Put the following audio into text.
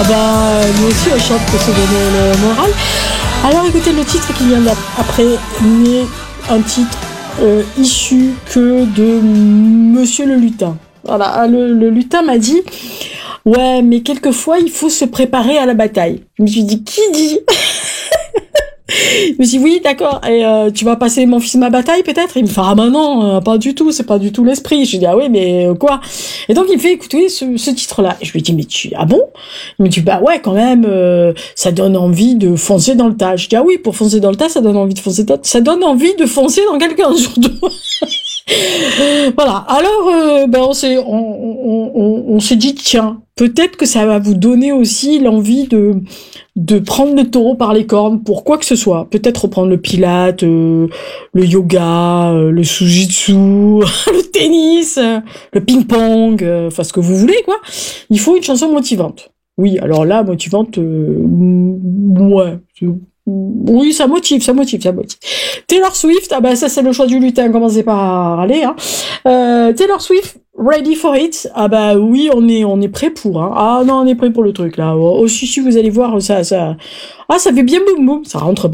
nous aussi on chante pour se donner le moral. Alors écoutez, le titre qui vient après n'est un titre issu que de Monsieur le Lutin. Voilà, le lutin m'a dit « Ouais, mais quelquefois, il faut se préparer à la bataille. » Je me suis dit « Qui dit ?» Je me suis dit « Oui, d'accord. Et tu vas passer mon fils ma bataille, peut-être ?» Il me fait « Ah ben non, pas du tout, c'est pas du tout l'esprit. » Je lui dis « Ah oui, mais quoi ?» Et donc, il me fait écouter ce titre-là. Et je lui dis « Mais ah bon ?» Il me dit « Bah ouais, quand même, ça donne envie de foncer dans le tas. » Je dis « Ah oui, pour foncer dans le tas, ça donne envie de foncer ça donne envie de foncer dans quelqu'un, surtout. » Voilà. Alors, on s'est dit tiens, peut-être que ça va vous donner aussi l'envie de prendre le taureau par les cornes pour quoi que ce soit. Peut-être reprendre le pilate, le yoga, le sujitsu, le tennis, le ping-pong, enfin ce que vous voulez quoi. Il faut une chanson motivante. Oui, alors là, motivante, ouais. Oui, ça motive. Taylor Swift, ah bah ça c'est le choix du lutin, commencez par aller, hein. Taylor Swift, Ready for It, ah bah oui, on est prêt pour, hein. Ah non, on est prêt pour le truc là. Oh si, vous allez voir, ça fait bien boum boum, ça rentre bien.